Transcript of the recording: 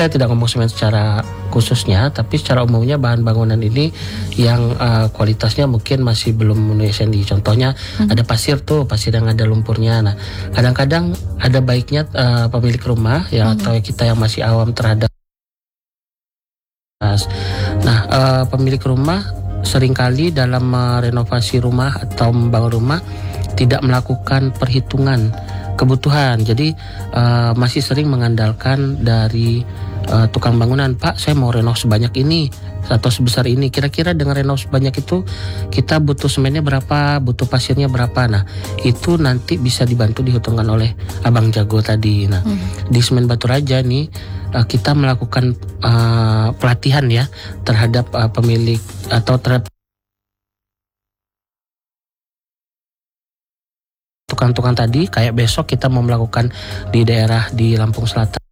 saya tidak ngomong semen secara khususnya, tapi secara umumnya bahan bangunan ini yang kualitasnya mungkin masih belum memenuhi SNI. Contohnya ada pasir yang ada lumpurnya. Nah, kadang-kadang ada baiknya pemilik rumah ya atau kita yang masih awam terhadap. Nah, pemilik rumah seringkali dalam merenovasi rumah atau membangun rumah tidak melakukan perhitungan kebutuhan. Jadi masih sering mengandalkan dari tukang bangunan, Pak saya mau renov sebanyak ini atau sebesar ini, kira-kira dengan renov sebanyak itu kita butuh semennya berapa, butuh pasirnya berapa. Nah itu nanti bisa dibantu dihitungkan oleh Abang Jago tadi. Nah di Semen Batu Raja nih kita melakukan pelatihan ya terhadap pemilik atau terhadap tukang-tukang tadi. Kayak besok kita mau melakukan di daerah di Lampung Selatan